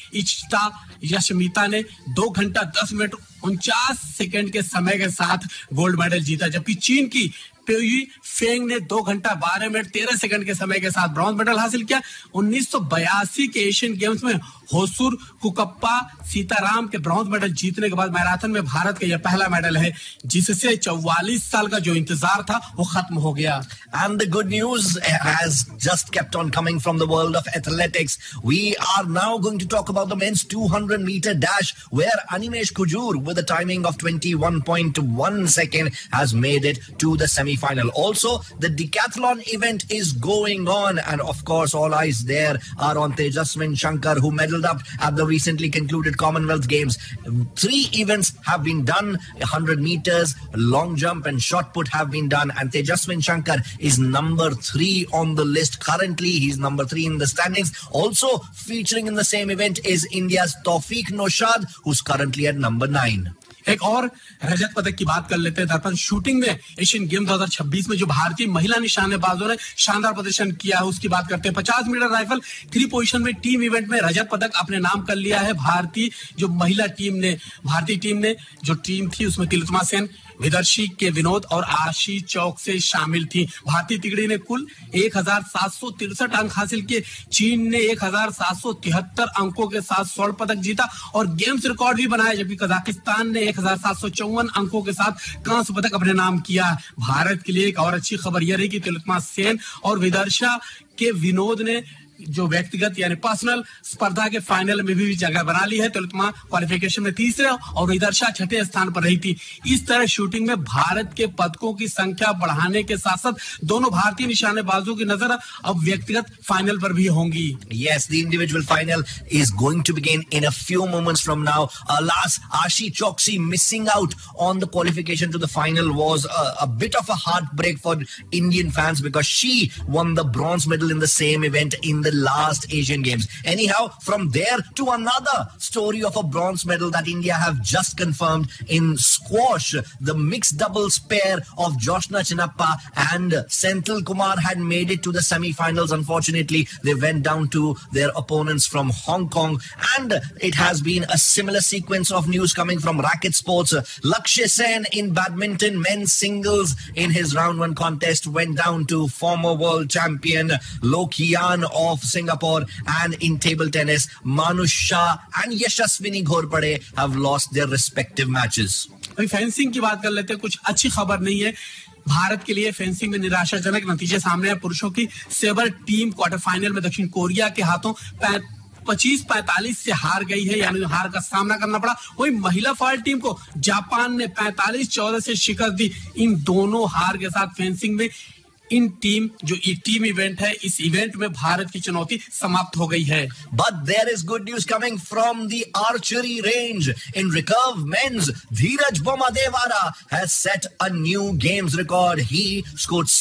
इशिता यशमिता ने 2 घंटा 10 minute 49 second के समय के साथ गोल्ड मेडल जीता, जबकि चीन की पेई फेंग ने 2 घंटा 12 मिनट 13 सेकंड के समय के साथ ब्रॉन्ज मेडल हासिल किया। 1982 के एशियन गेम्स में होसुर कुकप्पा सीताराम के ब्रॉन्ज मेडल जीतने के बाद मैराथन में भारत का यह पहला मेडल है, जिससे 44 साल का जो इंतजार था वो खत्म हो गया। And the good news has just kept on coming from the world of athletics. We are now going to talk about the men's 200-meter dash, where Animesh Kujur, with a timing of 21.1 second, has made it to the semi-final. Also, the decathlon event is going on, and of course, all eyes there are on Tejaswin Shankar, who medaled up at the recently concluded Commonwealth Games. 3 events have been done: 100 meters, long jump, and shot put have been done, and Tejaswin Shankar is number 3 on the list. Currently, he's number 3 in the standings. Also featuring in the same event is India's Tawfiq Noshad, who's currently at number 9. एक और रजत पदक की बात कर लेते हैं दर्पण। Shooting में एशियन गेम 2026 में जो भारतीय महिला निशानेबाजों ने शानदार प्रदर्शन किया है उसकी बात करते हैं। 50 मीटर राइफल 3 पोजीशन में टीम इवेंट में रजत पदक अपने नाम कर लिया है। भारतीय टीम ने जो टीम थी उसमें तिलोत्तमा सेन, विदर्शी के विनोद और आशी चौक से शामिल थी। भारतीय तिगड़ी ने कुल 1763 अंक हासिल किए। चीन ने 1773 अंकों के साथ स्वर्ण पदक जीता और गेम्स रिकॉर्ड भी बनाया, जबकि कजाकिस्तान ने 1754 अंकों के साथ कांस्य पदक अपने नाम किया। भारत के लिए एक और अच्छी खबर यह रही कि तिलोत्तमा सेन और विदर्शा के विनोद ने जो व्यक्तिगत यानी पर्सनल स्पर्धा के फाइनल में भी जगह बना ली है। तिलोत्तमा क्वालिफिकेशन में 3रे और विदर्शा 6ठे स्थान पर रही थी। इस तरह शूटिंग में भारत के पदकों की संख्या बढ़ाने के साथ साथ दोनों भारतीय निशानेबाजों की नजर अब व्यक्तिगत फाइनल पर भी होंगी। Yes, the individual final is going to begin in a few moments from now. Alas, Ashi Choksi missing out on the qualification to the final was a bit of a heartbreak for Indian fans, because she won the bronze medal in the same event in the last Asian Games. Anyhow, from there to another story of a bronze medal that India have just confirmed in squash. The mixed doubles pair of Joshna Chinappa and Senthil Kumar had made it to the semi-finals. Unfortunately, they went down to their opponents from Hong Kong, and it has been a similar sequence of news coming from racket sports. Lakshya Sen in badminton men's singles in his round 1 contest went down to former world champion Lokhian of Singapore, and in table tennis, Manush Shah and Yashaswini Ghorpade have lost their respective matches. अभी fencing की बात कर लेते हैं। कुछ अच्छी खबर नहीं है भारत के लिए। फेंसिंग में निराशाजनक नतीजे सामने आए। पुरुषों की सेबर टीम क्वार्टर फाइनल में दक्षिण कोरिया के हाथों 25-45 से हार गई है, यानी हार का सामना करना पड़ा। वही महिला फाइल टीम को जापान ने 45-14 से शिकस्त दी। इन दोनों हार के साथ फेंसिंग में जो टीम इवेंट है, इस इवेंट में भारत की चुनौती समाप्त हो गई है। But there is good news coming from the archery range. In recurve men's, Dheeraj Bommadewara has set a new games record. He scored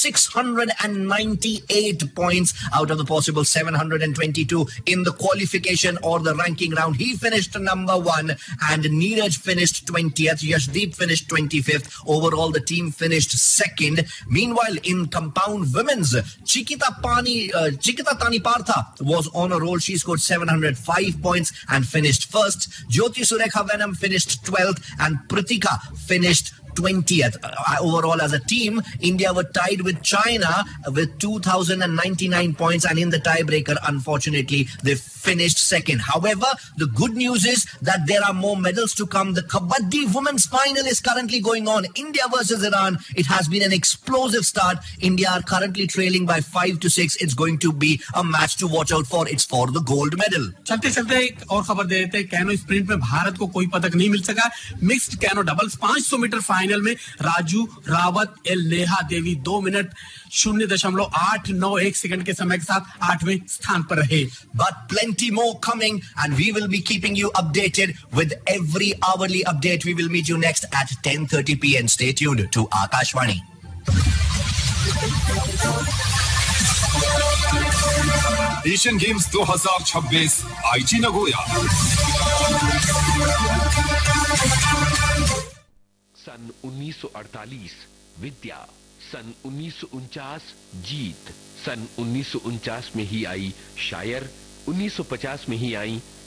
698 points out of the possible 722 in the qualification or the ranking round. He finished number 1 and Neeraj finished 20th. Yashdeep finished 25th. Overall, the team finished 2nd. Meanwhile, in compound women's, Chikita Tani Partha was on a roll. She scored 705 points and finished 1st. Jyoti Surekha Venam finished 12th and Pritika finished 20th. Overall, as a team, India were tied with China with 2,099 points, and in the tiebreaker, unfortunately, they finished 2nd. However, the good news is that there are more medals to come. The Kabaddi women's final is currently going on. India versus Iran. It has been an explosive start. India are currently trailing by 5-6. It's going to be a match to watch out for. It's for the gold medal. चलते चलते एक और खबर दे देते हैं। Canoe sprint में भारत को कोई पदक नहीं मिल सका। Mixed canoe doubles 500 metre final में राजू रावत नेहा देवी 2 मिनट 0.891 सेकंड के समय के साथ 8वें स्थान पर रहे। But plenty more coming, and we will be keeping you updated with every hourly update. We will meet you next at 10:30 p.m. Stay tuned to Akashvani. Asian games 2026 आईची Nagoya. सन 1948 विद्या, सन 1949 जीत, सन 1949 में ही आई शायर, 1950 में ही आई